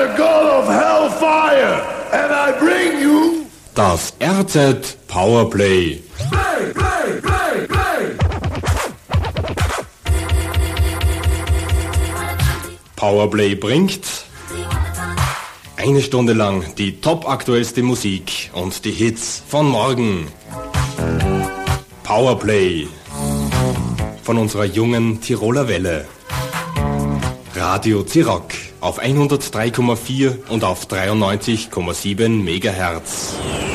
the god of hellfire, and I bring you das RZ Powerplay. Play, play, play, play. Powerplay bringt eine Stunde lang die topaktuellste Musik und die Hits von morgen. Powerplay von unserer jungen Tiroler Welle. Radio Zirock auf 103,4 und auf 93,7 Megahertz.